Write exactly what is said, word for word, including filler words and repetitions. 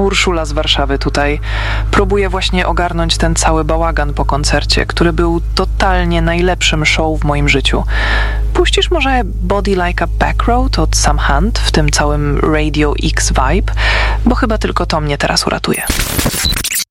Urszula z Warszawy tutaj. Próbuję właśnie ogarnąć ten cały bałagan po koncercie, który był totalnie najlepszym show w moim życiu. Puścisz może Body Like a Backroad od Sam Hunt w tym całym Radio X vibe? Bo chyba tylko to mnie teraz uratuje.